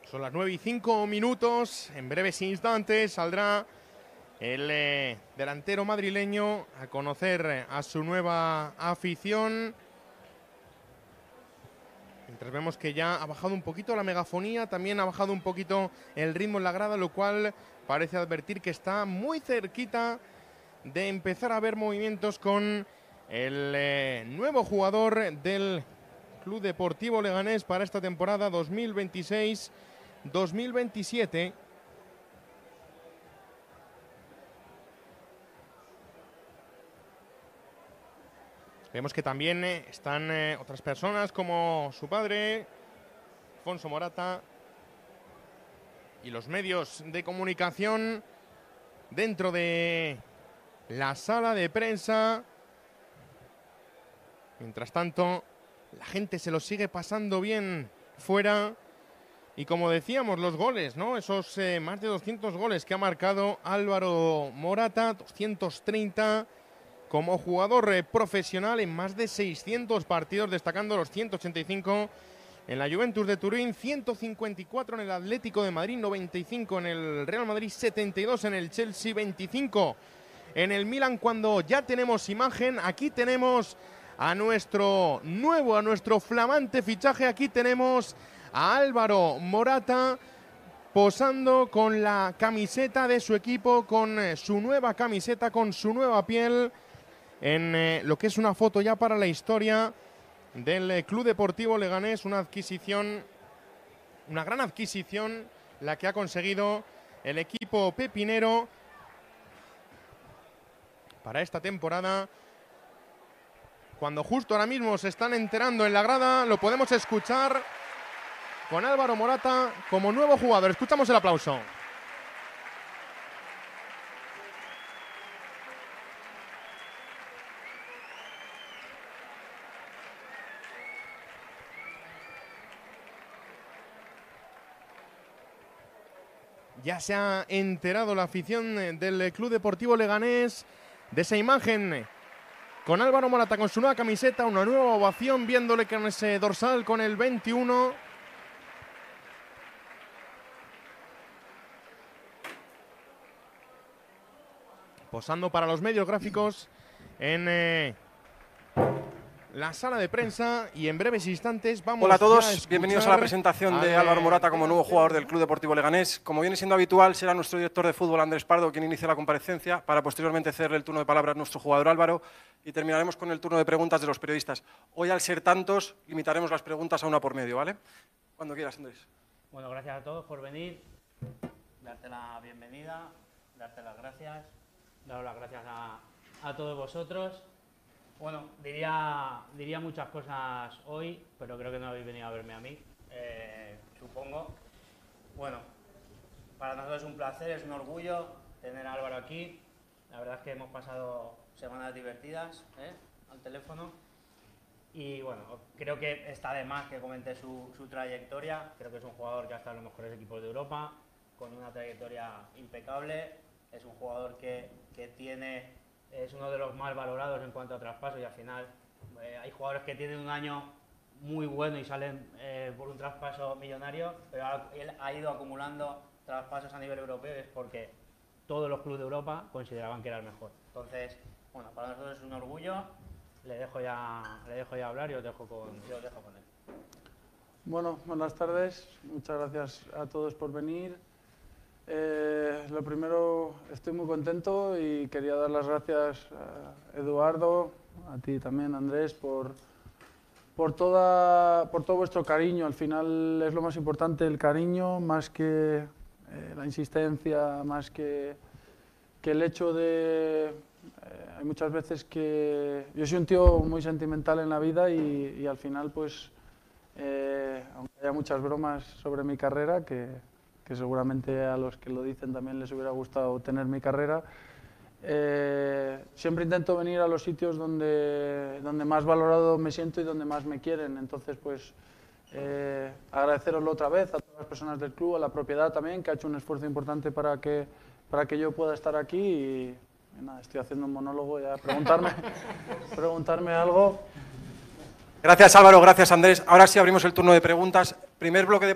Son las 9:05. En breves instantes saldrá el delantero madrileño a conocer a su nueva afición. Mientras vemos que ya ha bajado un poquito la megafonía, también ha bajado un poquito el ritmo en la grada, lo cual parece advertir que está muy cerquita de empezar a haber movimientos con el nuevo jugador del Club Deportivo Leganés para esta temporada 2026-2027. Vemos que también están otras personas como su padre, Alfonso Morata, y los medios de comunicación dentro de la sala de prensa. Mientras tanto, la gente se lo sigue pasando bien fuera. Y como decíamos, los goles, ¿no? Esos más de 200 goles que ha marcado Álvaro Morata, 230 como jugador profesional en más de 600 partidos, destacando los 185 en la Juventus de Turín, 154 en el Atlético de Madrid, 95 en el Real Madrid, 72 en el Chelsea, 25 en el Milan. Cuando ya tenemos imagen, aquí tenemos a nuestro flamante fichaje, aquí tenemos a Álvaro Morata posando con la camiseta de su equipo, con su nueva camiseta, con su nueva piel, en lo que es una foto ya para la historia del Club Deportivo Leganés. Una adquisición, una gran adquisición, la que ha conseguido el equipo pepinero para esta temporada. Cuando justo ahora mismo se están enterando en la grada, lo podemos escuchar con Álvaro Morata como nuevo jugador. Escuchamos el aplauso. Ya se ha enterado la afición del Club Deportivo Leganés de esa imagen con Álvaro Morata con su nueva camiseta, una nueva ovación viéndole con ese dorsal con el 21. Posando para los medios gráficos en la sala de prensa, y en breves instantes vamos. Hola a todos, bienvenidos a la presentación de Álvaro Morata como nuevo jugador del Club Deportivo Leganés. Como viene siendo habitual, será nuestro director de fútbol, Andrés Pardo, quien inicie la comparecencia, para posteriormente cederle el turno de palabra a nuestro jugador Álvaro, y terminaremos con el turno de preguntas de los periodistas. Hoy, al ser tantos, limitaremos las preguntas a una por medio, ¿vale? Cuando quieras, Andrés. Bueno, gracias a todos por venir, darte la bienvenida, darte las gracias, daros las gracias a todos vosotros. Bueno, diría muchas cosas hoy, pero creo que no habéis venido a verme a mí, supongo. Bueno, para nosotros es un placer, es un orgullo tener a Álvaro aquí. La verdad es que hemos pasado semanas divertidas al teléfono. Y bueno, creo que está de más que comente su trayectoria. Creo que es un jugador que ha estado en los mejores equipos de Europa, con una trayectoria impecable. Es un jugador que es uno de los más valorados en cuanto a traspasos, y al final hay jugadores que tienen un año muy bueno y salen por un traspaso millonario, pero él ha ido acumulando traspasos a nivel europeo, es porque todos los clubes de Europa consideraban que era el mejor. Entonces, bueno, para nosotros es un orgullo. Le dejo ya hablar y os dejo con él. Bueno, buenas tardes. Muchas gracias a todos por venir. Lo primero, estoy muy contento y quería dar las gracias a Eduardo, a ti también, Andrés, por todo vuestro cariño. Al final es lo más importante, el cariño, más que la insistencia, más que el hecho de... hay muchas veces que... Yo soy un tío muy sentimental en la vida y al final, pues, aunque haya muchas bromas sobre mi carrera, que seguramente a los que lo dicen también les hubiera gustado tener mi carrera, siempre intento venir a los sitios donde más valorado me siento y donde más me quieren. Entonces, pues, agradeceroslo otra vez a todas las personas del club, a la propiedad también, que ha hecho un esfuerzo importante para que yo pueda estar aquí. Y nada, estoy haciendo un monólogo ya, preguntarme algo. Gracias, Álvaro, gracias, Andrés. Ahora sí abrimos el turno de preguntas. Primer bloque de